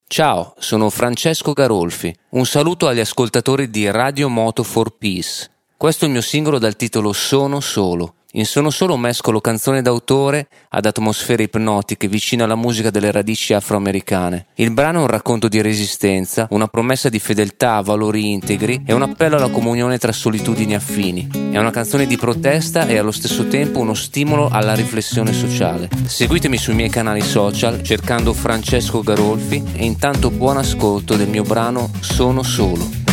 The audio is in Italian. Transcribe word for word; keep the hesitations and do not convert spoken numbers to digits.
Ciao, sono Francesco Garolfi. Un saluto agli ascoltatori di Radio Moto for Peace. Questo è il mio singolo dal titolo Sono Solo. In Sono Solo mescolo canzone d'autore ad atmosfere ipnotiche vicine alla musica delle radici afroamericane. Il brano è un racconto di resistenza, una promessa di fedeltà a valori integri e un appello alla comunione tra solitudini affini. È una canzone di protesta e allo stesso tempo uno stimolo alla riflessione sociale. Seguitemi sui miei canali social cercando Francesco Garolfi e intanto buon ascolto del mio brano Sono Solo.